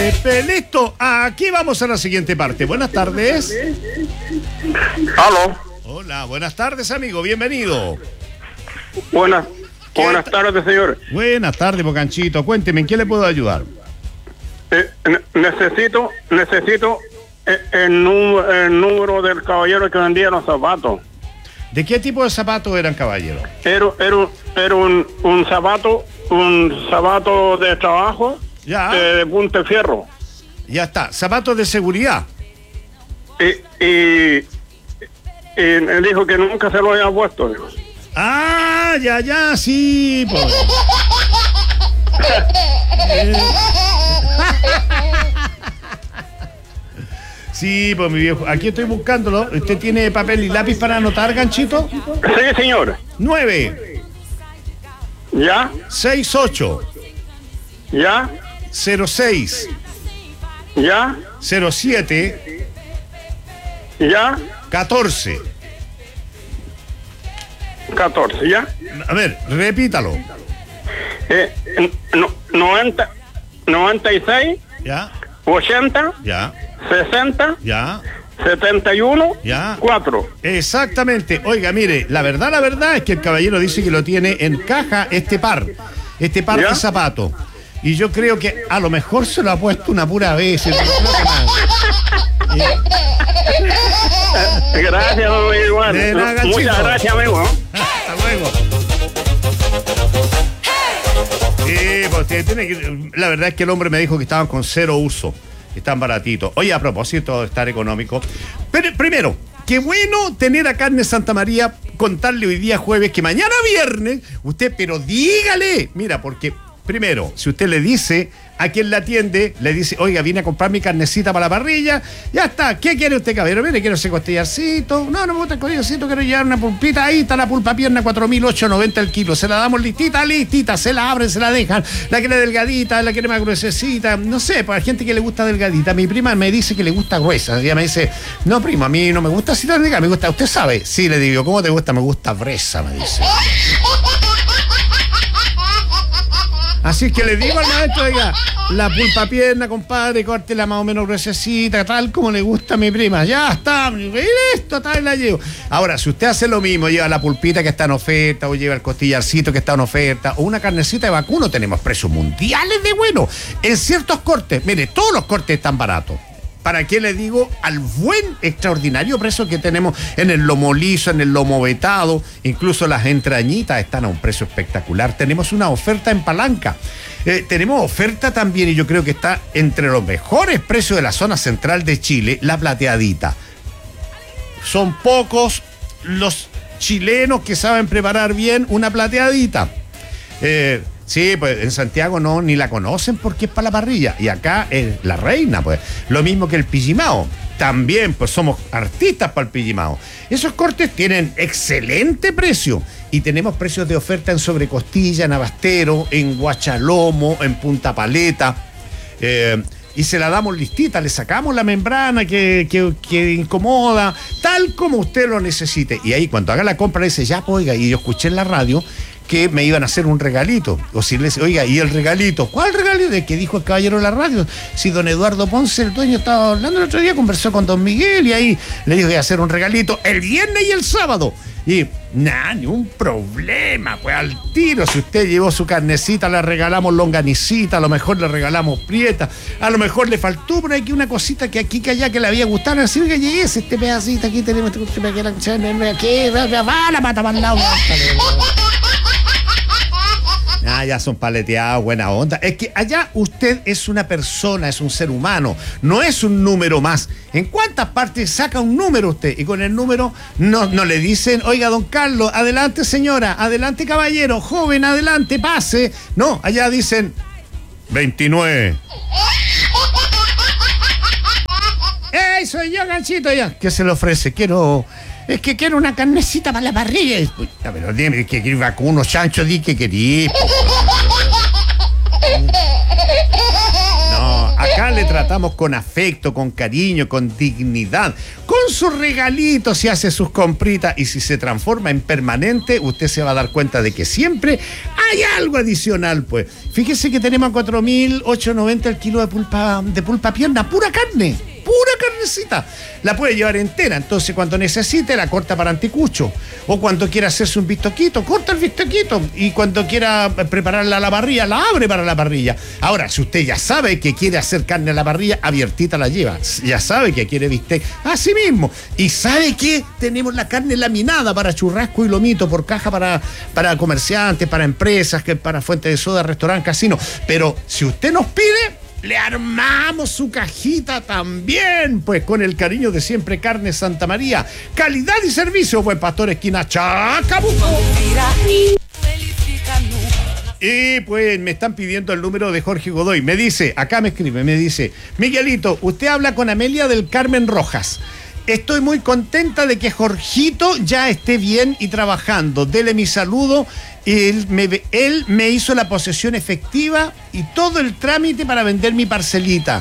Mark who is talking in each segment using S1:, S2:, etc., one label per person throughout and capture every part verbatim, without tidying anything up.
S1: Pepe, listo. Aquí vamos a la siguiente parte. Buenas tardes.
S2: Aló.
S1: Hola, buenas tardes, amigo. Bienvenido.
S2: Buenas, buenas tardes, señor.
S1: Buenas tardes, Bocanchito. Cuénteme, ¿en qué le puedo ayudar?
S2: Eh, ne- necesito, necesito eh, el, nu- el número del caballero que vendía los zapatos.
S1: ¿De qué tipo de zapatos eran, caballero?
S2: Era, era, un- era un, un zapato, un zapato de trabajo
S1: Ya.
S2: eh, de punta de fierro.
S1: Ya está. Zapatos de seguridad.
S2: Y, y, y me dijo que nunca se lo había puesto. Dijo.
S1: Ah, ya, ya, sí. Pues. Eh. Sí, pues mi viejo. Aquí estoy buscándolo. ¿Usted tiene papel y lápiz para anotar, Ganchito?
S2: Sí, señor.
S1: nueve
S2: ¿Ya?
S1: seis ocho
S2: ¿Ya?
S1: cero seis
S2: ¿Ya?
S1: cero siete
S2: ¿Ya?
S1: catorce.
S2: catorce, ¿ya?
S1: A ver, repítalo.
S2: Eh, no, noventa, noventa y seis,
S1: Ya,
S2: ochenta,
S1: ya,
S2: sesenta,
S1: ya.
S2: setenta y uno,
S1: Ya.
S2: cuatro.
S1: Exactamente. Oiga, mire, la verdad, la verdad es que el caballero dice que lo tiene en caja este par, este par
S2: ¿Ya?
S1: de zapatos. Y yo creo que a lo mejor se lo ha puesto una pura vez. No creo que más.
S2: Gracias, amigo. Igual.
S1: De nada, Ganchito.
S2: Muchas gracias, amigo.
S1: Hasta luego. Sí, pues tiene que, la verdad es que el hombre me dijo que estaban con cero uso, que están baratitos. Oye, a propósito de estar económico, pero primero, qué bueno tener a Carne Santa María, contarle hoy día jueves que mañana viernes, usted, pero dígale, mira, porque primero, si usted le dice a quien la atiende, le dice, oiga, vine a comprar mi carnecita para la parrilla, ya está, ¿qué quiere usted, caballero? Mire, quiero ese costillarcito, no, no me gusta el costillarcito, quiero llevar una pulpita, ahí está la pulpa pierna, cuatro mil ochocientos noventa el kilo, se la damos listita, listita, se la abren, se la dejan, la quiere delgadita, la quiere más gruesecita, no sé, para la gente que le gusta delgadita, mi prima me dice que le gusta gruesa, ella me dice, no, prima, a mí no me gusta así tan delgada, me gusta, usted sabe, sí, le digo, ¿cómo te gusta? Me gusta fresa, me dice. Así que le digo al maestro, oiga, la pulpa pierna, compadre, córtela más o menos gruesecita, tal como le gusta a mi prima. Ya está, y listo, tal, la llevo. Ahora, si usted hace lo mismo, lleva la pulpita que está en oferta, o lleva el costillarcito que está en oferta, o una carnecita de vacuno, tenemos precios mundiales de bueno. En ciertos cortes, mire, todos los cortes están baratos. ¿Para qué le digo? Al buen, extraordinario precio que tenemos en el lomo liso, en el lomo vetado, incluso las entrañitas están a un precio espectacular. Tenemos una oferta en palanca. Eh, tenemos oferta también, y yo creo que está entre los mejores precios de la zona central de Chile, la plateadita. Son pocos los chilenos que saben preparar bien una plateadita. Eh... Sí, pues en Santiago no, ni la conocen porque es para la parrilla. Y acá es la reina, pues. Lo mismo que el pillimao. También, pues somos artistas para el pillimao. Esos cortes tienen excelente precio. Y tenemos precios de oferta en sobrecostilla, en abastero, en guachalomo, en punta paleta. Eh, y se la damos listita, le sacamos la membrana que, que, que incomoda, tal como usted lo necesite. Y ahí cuando haga la compra le dice, ya, pues, oiga, y yo escuché en la radio que me iban a hacer un regalito. O si le dice, oiga, ¿y el regalito? ¿Cuál regalito? De que dijo el caballero de la radio. Si don Eduardo Ponce, el dueño, estaba hablando el otro día, conversó con don Miguel y ahí le dijo que iba a hacer un regalito el viernes y el sábado. Y nada, ni un problema, pues al tiro. Si usted llevó su carnecita, le regalamos longanicita, a lo mejor le regalamos prieta, a lo mejor le faltó por aquí una cosita que aquí, que allá, que le había gustado. Así que llegué, este pedacito, aquí tenemos, aquí, va la pata para el lado. Ah, ya son paleteados, buena onda. Es que allá usted es una persona, es un ser humano, no es un número más. ¿En cuántas partes saca un número usted? Y con el número no, no le dicen, oiga, don Carlos, adelante señora, adelante caballero, joven, adelante, pase. No, allá dicen veintinueve. ¡Ey, soy yo, Ganchito! Ya. ¿Qué se le ofrece? Quiero... Es que quiero una carnecita para la parrilla. Uy, a ver, dime, que querés vacuno, chancho, di que querís. No, acá Acá le tratamos con afecto, con cariño, con dignidad, con sus regalitos, si hace sus compritas, y si se transforma en permanente, usted se va a dar cuenta de que siempre hay algo adicional, pues. Fíjese que tenemos a cuatro mil ochocientos noventa el kilo de pulpa, de pulpa pierna, pura carne. Pura carnecita. La puede llevar entera. Entonces, cuando necesite, la corta para anticucho. O cuando quiera hacerse un bistoquito, corta el bistoquito. Y cuando quiera prepararla a la parrilla, la abre para la parrilla. Ahora, si usted ya sabe que quiere hacer carne a la parrilla, abiertita la lleva. Ya sabe que quiere bistec, así mismo. Y sabe que tenemos la carne laminada para churrasco y lomito por caja para, para comerciantes, para empresas, que para fuentes de soda, restaurantes, casinos. Pero si usted nos pide, le armamos su cajita también, pues con el cariño de siempre. Carne Santa María, calidad y servicio, buen pastor, esquina Chacabuco. Y pues me están pidiendo el número de Jorge Godoy. Me dice, acá me escribe, me dice: Miguelito, usted habla con Amelia del Carmen Rojas. Estoy muy contenta de que Jorgito ya esté bien y trabajando. Dele mi saludo. Él me, él me hizo la posesión efectiva y todo el trámite para vender mi parcelita.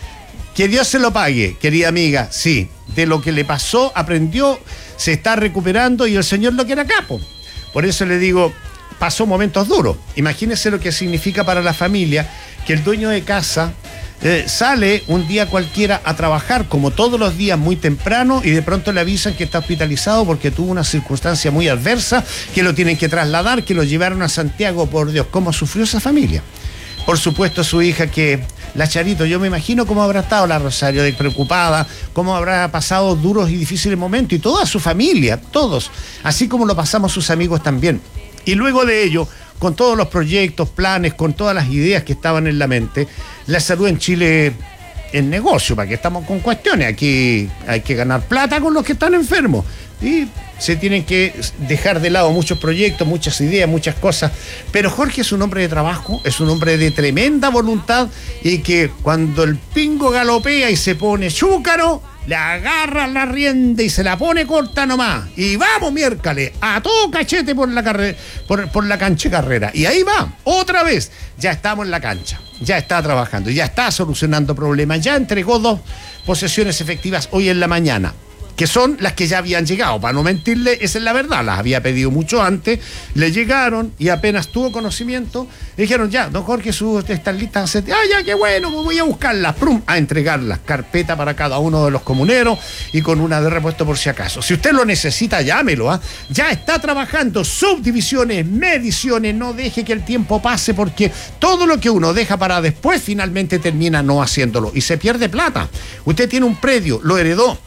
S1: Que Dios se lo pague, querida amiga. Sí, de lo que le pasó, aprendió, se está recuperando y el Señor lo quiere a capo. Por eso le digo, pasó momentos duros. Imagínese lo que significa para la familia que el dueño de casa Eh, sale un día cualquiera a trabajar, como todos los días, muy temprano, y de pronto le avisan que está hospitalizado porque tuvo una circunstancia muy adversa, que lo tienen que trasladar, que lo llevaron a Santiago. Por Dios, ¿cómo sufrió esa familia? Por supuesto, su hija, que la Charito, yo me imagino cómo habrá estado la Rosario, de preocupada, cómo habrá pasado duros y difíciles momentos, y toda su familia, todos, así como lo pasamos sus amigos también. Y luego de ello, con todos los proyectos, planes, con todas las ideas que estaban en la mente, la salud en Chile es negocio, para que estamos con cuestiones. Aquí hay que ganar plata con los que están enfermos. Y se tienen que dejar de lado muchos proyectos, muchas ideas, muchas cosas. Pero Jorge es un hombre de trabajo, es un hombre de tremenda voluntad, y que cuando el pingo galopea y se pone chúcaro, le agarra la rienda y se la pone corta nomás. Y vamos, miércoles, a todo cachete por la carre- por, por la cancha de carrera. Y ahí va, otra vez. Ya estamos en la cancha, ya está trabajando, ya está solucionando problemas, ya entregó dos posesiones efectivas hoy en la mañana, que son las que ya habían llegado. Para no mentirle, esa es la verdad, las había pedido mucho antes, le llegaron y apenas tuvo conocimiento, le dijeron: ya, don Jorge, su, están listas. Ah, ya, qué bueno, voy a buscarlas, prum, a entregarlas, carpeta para cada uno de los comuneros y con una de repuesto por si acaso. Si usted lo necesita, llámelo, ¿ah? Ya está trabajando, subdivisiones, mediciones, no deje que el tiempo pase, porque todo lo que uno deja para después finalmente termina no haciéndolo y se pierde plata. Usted tiene un predio, lo heredó.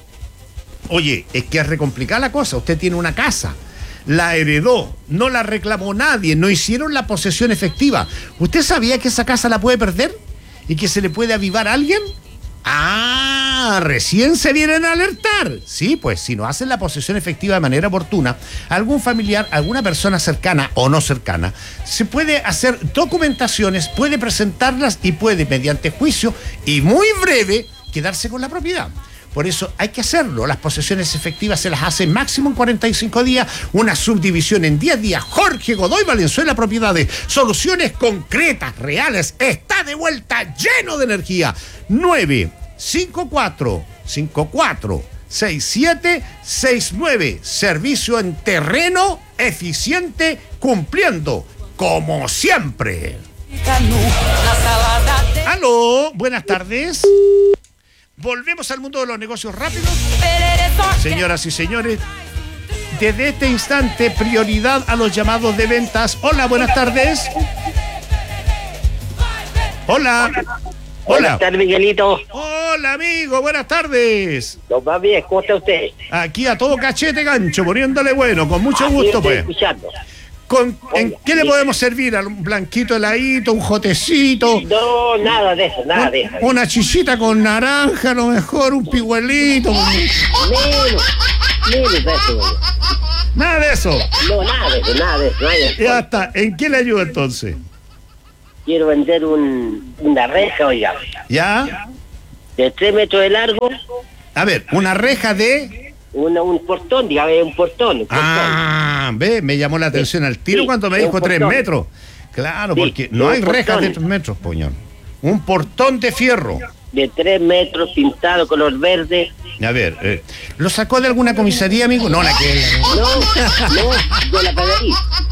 S1: Oye, es que es re complicada la cosa. Usted tiene una casa, la heredó, no la reclamó nadie, no hicieron la posesión efectiva. ¿Usted sabía que esa casa la puede perder y que se le puede avivar a alguien? Ah, recién se vienen a alertar. Sí, pues si no hacen la posesión efectiva de manera oportuna, algún familiar, alguna persona cercana o no cercana, se puede hacer documentaciones, puede presentarlas y puede, mediante juicio y muy breve, quedarse con la propiedad. Por eso hay que hacerlo. Las posesiones efectivas se las hace máximo en cuarenta y cinco días, una subdivisión en diez días. Jorge Godoy Valenzuela Propiedades, soluciones concretas, reales, está de vuelta, lleno de energía. nueve cinco cuatro cinco cuatro seis siete seis nueve, servicio en terreno eficiente, cumpliendo como siempre. Aló, buenas tardes. Volvemos al mundo de los negocios rápidos. Señoras y señores, desde este instante, prioridad a los llamados de ventas. Hola, buenas tardes. Hola. Hola.
S3: Buenas tardes, Miguelito.
S1: Hola, amigo, buenas tardes.
S3: Lo va bien, ¿cómo está usted?
S1: Aquí a todo cachete gancho, poniéndole bueno, con mucho
S3: Aquí
S1: gusto,
S3: estoy
S1: pues.
S3: escuchando.
S1: Con, ¿En
S3: Oiga,
S1: qué le
S3: sí.
S1: podemos servir? ¿Un blanquito heladito, un jotecito?
S3: No, nada de eso, nada de eso.
S1: Una chichita con naranja, a lo mejor, un pigüelito.
S3: Menos, menos de eso. güey.
S1: Nada de eso.
S3: No, nada de eso, nada de eso. Nada de eso.
S1: Ya está. ¿En qué le ayuda entonces?
S3: Quiero vender un, una reja, oiga,
S1: ¿Ya?
S3: de tres metros de largo,
S1: A ver, una reja de...
S3: una, un portón, dígame, un portón. Un portón.
S1: Ah, ve, me llamó la atención al tiro
S3: Sí,
S1: cuando me
S3: es un
S1: dijo tres
S3: portón.
S1: metros. Claro,
S3: Sí,
S1: porque
S3: es
S1: no
S3: un
S1: hay rejas de
S3: portón.
S1: tres metros, poñón. Un portón de fierro.
S3: De tres metros, pintado color verde.
S1: A ver, eh, ¿lo sacó de alguna comisaría, amigo? No, la que...
S3: No, no, de la panadería.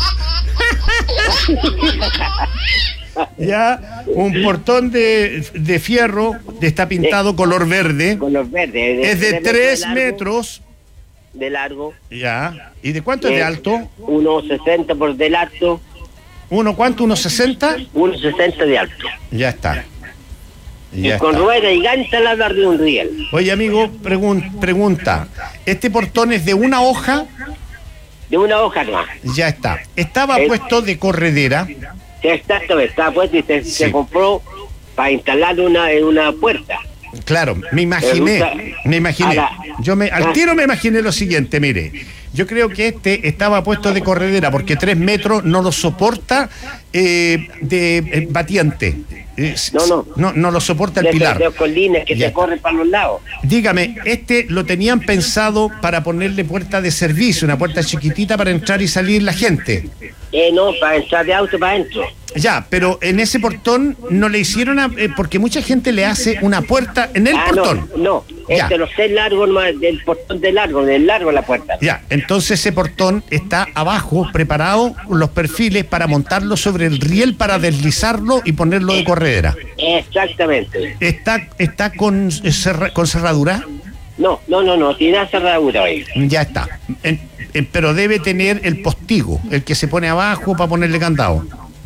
S1: Ya, un portón de, de fierro, está pintado
S3: Sí.
S1: color verde.
S3: Color verde.
S1: Es de tres metros.
S3: De largo.
S1: Ya. ¿Y de cuánto es de alto?
S3: uno sesenta por del alto.
S1: ¿Uno cuánto? ¿Uno sesenta?
S3: uno sesenta de alto.
S1: Ya está.
S3: Y
S1: Ya
S3: con
S1: está.
S3: rueda gigante al lado de un riel.
S1: Oye, amigo, pregun- pregunta. ¿Este portón es de una hoja?
S3: De una hoja nomás.
S1: Ya está. ¿Estaba
S3: Es-
S1: puesto de corredera?
S3: Sí, exactamente, estaba puesto y se,
S1: Sí.
S3: se compró para instalar una en una puerta.
S1: Claro, me imaginé,
S3: gusta-
S1: me imaginé.
S3: a la-
S1: Yo me, al
S3: ah.
S1: tiro me imaginé lo siguiente, mire. Yo creo que este estaba puesto de corredera porque tres metros no lo soporta eh, de eh, batiente. Eh,
S3: No, no.
S1: no. No lo soporta el
S3: De,
S1: pilar.
S3: de colines que
S1: Ya.
S3: se corren para los lados.
S1: Dígame, ¿este lo tenían pensado para ponerle puerta de servicio, una puerta chiquitita para entrar y salir la gente?
S3: Eh, no, para entrar de auto para adentro.
S1: Ya, pero en ese portón no le hicieron, a- eh, porque mucha gente le hace una puerta en el
S3: ah,
S1: portón.
S3: no, no.
S1: Ya.
S3: Este lo sé largo nomás, del portón de largo, del largo la puerta.
S1: Ya, entonces ese portón está abajo, preparado con los perfiles para montarlo sobre el riel para deslizarlo y ponerlo de corredera.
S3: Exactamente.
S1: ¿Está, está con, eh, cerra- con cerradura?
S3: No, no, no, no, tiene cerradura ahí.
S1: Ya está. En- en- pero debe tener el postigo, el que se pone abajo para ponerle candado.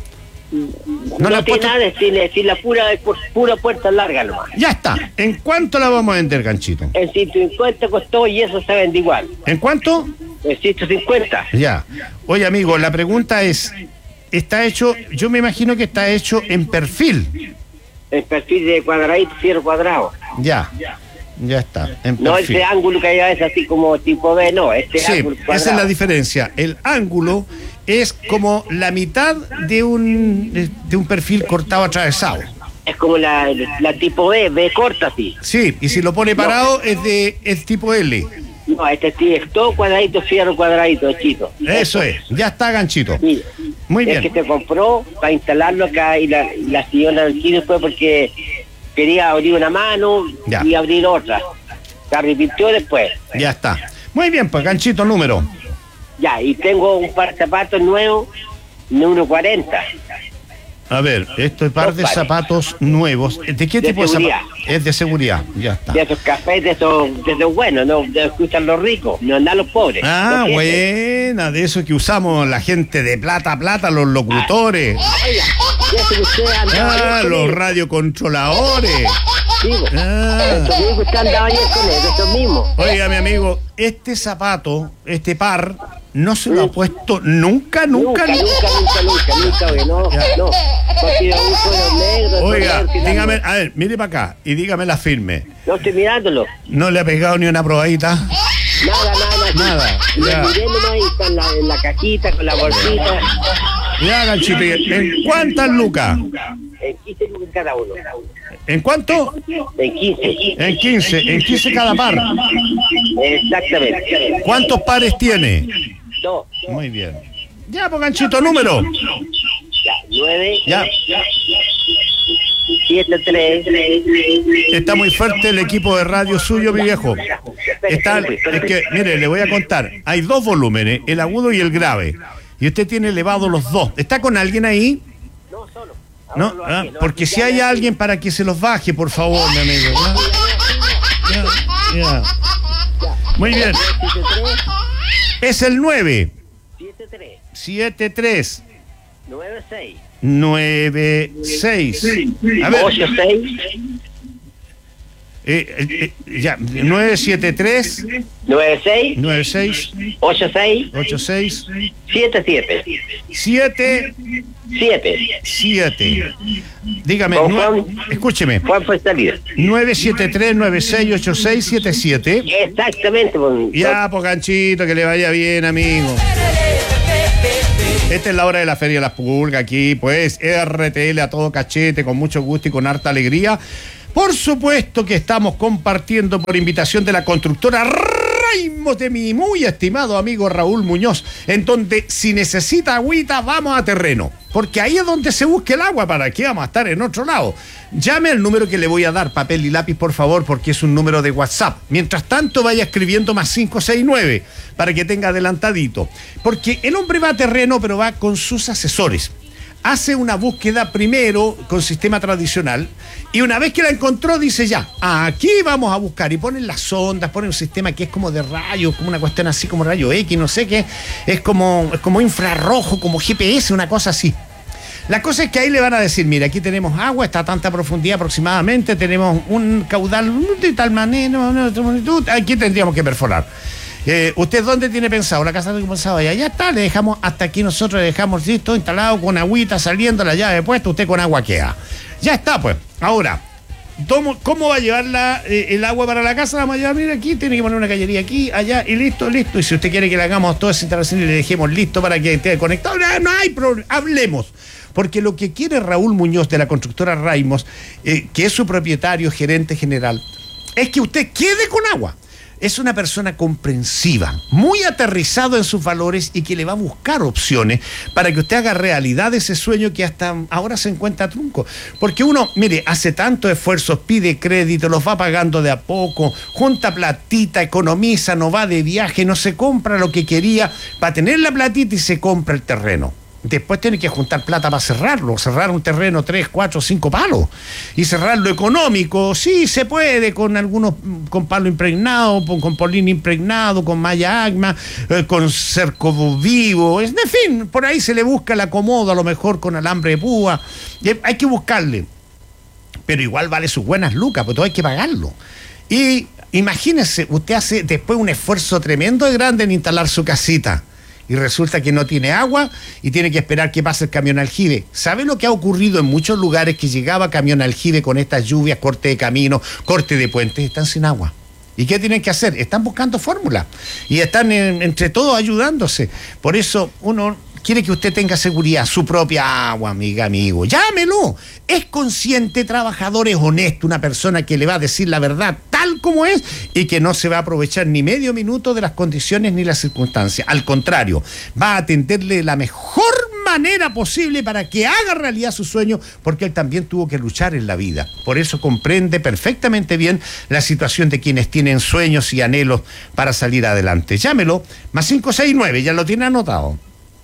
S3: No,
S1: le han
S3: tiene
S1: puesto-
S3: nada, tiene, tiene la pura, pura puerta larga nomás.
S1: Ya está. ¿En cuánto la vamos a vender, ganchito?
S3: En ciento cincuenta costó y eso se vende igual.
S1: ¿En cuánto?
S3: En ciento cincuenta.
S1: Ya. Oye, amigo, la pregunta es, ¿está hecho, yo me imagino que está hecho en perfil?
S3: El perfil de cuadradito, fierro cuadrado.
S1: Ya. Ya está, en
S3: No
S1: perfil.
S3: ese ángulo que hay es así como tipo B, no, este
S1: Sí,
S3: ángulo
S1: esa
S3: cuadrado.
S1: es la diferencia. El ángulo es como la mitad de un de un perfil cortado atravesado.
S3: Es como la, la tipo B, B corta así.
S1: Sí, y si lo pone parado es de es tipo L.
S3: No, este sí es todo cuadradito, fierro cuadradito, chito.
S1: Eso es, ya está, ganchito.
S3: Mira,
S1: Muy
S3: el
S1: bien.
S3: que se compró para instalarlo acá y la, y la señora aquí después porque quería abrir una mano
S1: Ya.
S3: y abrir otra. Se arrepintió después.
S1: Ya está. Muy bien, pues ganchito número.
S3: Ya, y tengo un par de zapatos nuevos de uno cuarenta.
S1: A ver, esto es par
S3: Dos
S1: de
S3: pares.
S1: zapatos nuevos. ¿De qué
S3: De
S1: tipo de
S3: seguridad.
S1: zapatos? Es de seguridad, ya está.
S3: De esos cafés, de esos, de esos buenos, no de escuchan los ricos, no andan los pobres.
S1: Ah,
S3: Los que-
S1: buena, de eso que usamos la gente de plata a plata, los locutores.
S3: Oiga, de eso que usted andaba
S1: Ah,
S3: ayer con
S1: los
S3: él.
S1: radiocontroladores.
S3: Sí, po.
S1: Ah.
S3: Esos mismos que usted andaba ayer con él, esos mismos.
S1: Oiga, mi amigo, este zapato, este par, no se lo ha puesto nunca, nunca,
S3: Nunca,
S1: nunca.
S3: nunca, nunca, nunca, oye, no,
S1: Ya.
S3: no. Porque yo uso los negros.
S1: Oiga,
S3: los negros,
S1: dígame, a ver, mire para acá y dígame la firme.
S3: No estoy mirándolo.
S1: ¿No le ha pegado ni una probadita?
S3: Nada, nada, nada.
S1: Nada,
S3: Y
S1: ya.
S3: lo miré nomás y está en la, en la cajita, con la bolsita.
S1: Ya, ganchito, ¿y ¿en cuántas lucas?
S3: En quince lucas cada uno.
S1: ¿En cuánto?
S3: En quince.
S1: En quince, en quince cada par.
S3: Exactamente.
S1: ¿Cuántos pares tiene?
S3: Dos.
S1: Muy bien. Ya, pues ganchito, número.
S3: Ya, nueve.
S1: Ya.
S3: Siete, tres.
S1: Está muy fuerte el equipo de radio suyo, mi viejo. Está, es que, mire, le voy a contar. Hay dos volúmenes, el agudo y el grave. Y usted tiene elevado los dos. ¿Está con alguien ahí?
S3: No, solo.
S1: ¿No?
S3: Ahora lo
S1: Ah,
S3: hace, ¿no?
S1: porque si hay alguien para que se los baje, por favor, mi amigo. Ya, ya, ya. Muy bien.
S3: Siete, tres.
S1: Es el nueve
S3: Siete, tres.
S1: siete tres
S3: Nueve, seis.
S1: nueve seis. A ver,
S3: Ocho, seis.
S1: eh, eh, eh, ya, nueve siete tres
S3: Nueve, seis.
S1: nueve seis
S3: Ocho, seis.
S1: ocho seis
S3: Siete, siete.
S1: siete
S3: Siete.
S1: siete. Dígame,
S3: Con
S1: nue-
S3: Juan.
S1: escúcheme,
S3: ¿Cuál fue salida?
S1: nueve siete tres nueve seis ocho seis siete siete.
S3: Exactamente. Con,
S1: Ya, pues ganchito, que le vaya bien, amigo. Esta es la hora de la Feria de las Pulgas aquí, pues R T L a todo cachete, con mucho gusto y con harta alegría. Por supuesto que estamos compartiendo por invitación de la constructora Raimos de mi muy estimado amigo Raúl Muñoz, en donde si necesita agüita, vamos a terreno. Porque ahí es donde se busca el agua. ¿Para qué vamos a estar en otro lado? Llame al número que le voy a dar, papel y lápiz, por favor, porque es un número de WhatsApp. Mientras tanto, vaya escribiendo más cinco seis nueve para que tenga adelantadito. Porque el hombre va a terreno, pero va con sus asesores. Hace una búsqueda primero con sistema tradicional y una vez que la encontró dice ya, aquí vamos a buscar, y ponen las sondas, ponen un sistema que es como de rayos, como una cuestión así como rayo X, no sé qué, es como, es como infrarrojo, como G P S, una cosa así. La cosa es que ahí le van a decir, mira, aquí tenemos agua, está a tanta profundidad aproximadamente, tenemos un caudal de tal manera, aquí tendríamos que perforar. Eh, ¿Usted dónde tiene pensado? La casa de pensado allá, ya está, le dejamos hasta aquí, nosotros le dejamos listo, instalado con agüita, saliendo la llave puesta, usted con agua queda. Ya está, pues. Ahora, ¿cómo, cómo va a llevar la, eh, el agua para la casa? La vamos a llevar, mira, aquí, tiene que poner una cañería aquí, allá, y listo, listo. Y si usted quiere que le hagamos toda esa instalación y le dejemos listo para que esté conectado, no, no hay problema, hablemos. Porque lo que quiere Raúl Muñoz de la constructora Raimos, eh, que es su propietario, gerente general, es que usted quede con agua. Es una persona comprensiva, muy aterrizado en sus valores y que le va a buscar opciones para que usted haga realidad ese sueño que hasta ahora se encuentra trunco. Porque uno, mire, hace tantos esfuerzos, pide crédito, los va pagando de a poco, junta platita, economiza, no va de viaje, no se compra lo que quería para tener la platita y se compra el terreno. Después tiene que juntar plata para cerrarlo, cerrar un terreno tres, cuatro, cinco palos y cerrarlo económico. Sí, se puede con algunos, con palo impregnado, con polín impregnado, con malla agma, eh, con cerco vivo, en fin, por ahí se le busca el acomodo, a lo mejor con alambre de púa. Hay que buscarle, pero igual vale sus buenas lucas, porque todo hay que pagarlo. Y imagínese, usted hace después un esfuerzo tremendo y grande en instalar su casita. Y resulta que no tiene agua y tiene que esperar que pase el camión aljibe. ¿Sabe lo que ha ocurrido en muchos lugares que llegaba camión aljibe con estas lluvias, corte de camino, corte de puentes? Están sin agua. ¿Y qué tienen que hacer? Están buscando fórmulas y están en, entre todos ayudándose. Por eso uno quiere que usted tenga seguridad, su propia agua, amiga, amigo. Llámelo. Es consciente, trabajador, es honesto, una persona que le va a decir la verdad tal como es y que no se va a aprovechar ni medio minuto de las condiciones ni las circunstancias. Al contrario, va a atenderle de la mejor manera posible para que haga realidad su sueño, porque él también tuvo que luchar en la vida. Por eso comprende perfectamente bien la situación de quienes tienen sueños y anhelos para salir adelante. Llámelo, más cinco seis nueve, ya lo tiene anotado.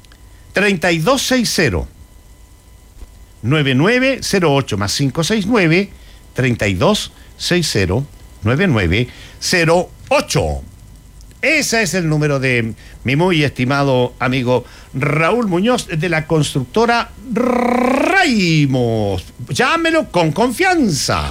S1: treinta y dos sesenta, noventa y nueve cero ocho, más cinco seis nueve, treinta y dos sesenta, noventa y nueve cero ocho. Ese es el número de mi muy estimado amigo Raúl Muñoz de la constructora Raimos. Llámelo con confianza.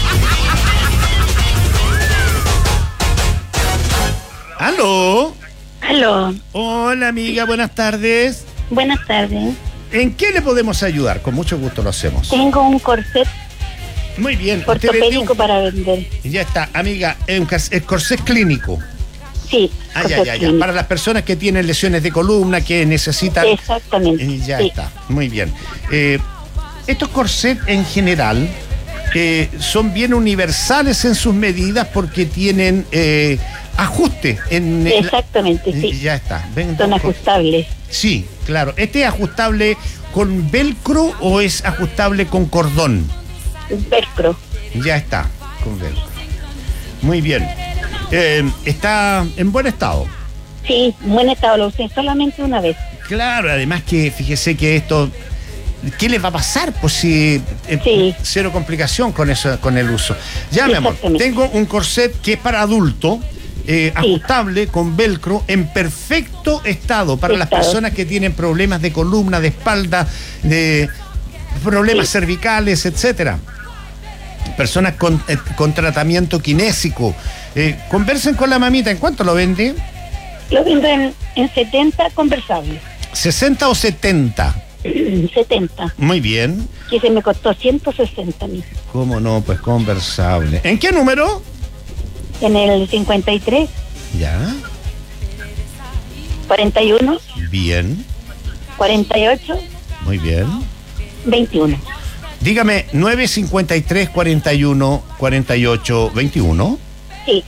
S1: ¿Aló?
S4: Aló.
S1: Hola, amiga, buenas tardes.
S4: Buenas tardes.
S1: ¿En qué le podemos ayudar? Con mucho gusto lo hacemos.
S4: Tengo un corset
S1: Muy bien.
S4: ortopédico un... para vender.
S1: Ya está, amiga, el corset clínico.
S4: Sí.
S1: Ah, ya, ya, ya. Para las personas que tienen lesiones de columna, que necesitan...
S4: Exactamente.
S1: Eh, ya
S4: sí.
S1: está, muy bien. Eh, estos corsets en general eh, son bien universales en sus medidas porque tienen... Eh, ajuste en
S4: exactamente,
S1: la...
S4: sí.
S1: Ya está. Ven,
S4: son ajustables.
S1: Sí, claro. ¿Este es ajustable con velcro o es ajustable con cordón?
S4: Velcro.
S1: Ya está, con velcro. Muy bien. Eh, ¿Está en buen estado?
S4: Sí, en buen estado. Lo usé solamente una vez.
S1: Claro, además que fíjese que esto... ¿Qué les va a pasar? Pues si eh,
S4: sí.
S1: Cero complicación con eso, con el uso. Ya, mi amor, tengo un corset que es para adulto, eh, sí. ajustable, con velcro, en perfecto estado para estado. Las personas que tienen problemas de columna, de espalda, de problemas sí. cervicales, etcétera. Personas con, eh, con tratamiento kinésico. Eh, conversen con la mamita. ¿En cuánto lo vende?
S4: Lo vendo en, en setenta conversables.
S1: ¿sesenta o setenta?
S4: setenta.
S1: Muy bien.
S4: Que se me costó ciento sesenta mil.
S1: ¿Cómo no? Pues conversable. ¿En qué número?
S4: En el cincuenta y tres.
S1: Ya.
S4: cuarenta y uno.
S1: Bien.
S4: cuarenta y ocho.
S1: Muy bien.
S4: veintiuno.
S1: Dígame, nueve cincuenta y tres, cuarenta y uno, cuarenta y ocho, veintiuno.